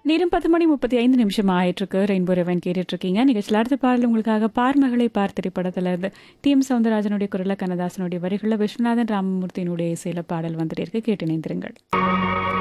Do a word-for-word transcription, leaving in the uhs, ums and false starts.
நேரம் பத்து மணி முப்பத்தி ஐந்து நிமிஷம் ஆயிட்டிருக்கு. ரெயின்போ ரெவன் கேட்டுட்ருக்கீங்க. நிகழ்ச்சியில் அடுத்த பாடல் உங்களுக்காக பார்மகளை பார் திரைப்படத்தில் இருந்து டி எம் சௌந்தரராஜனுடைய குரலில் கண்ணதாசனுடைய வரிகளில் விஸ்வநாதன் ராமமூர்த்தியினுடைய இசையில் பாடல் வந்துட்டு இருக்கு. கேட்டு இணைந்திருங்கள்.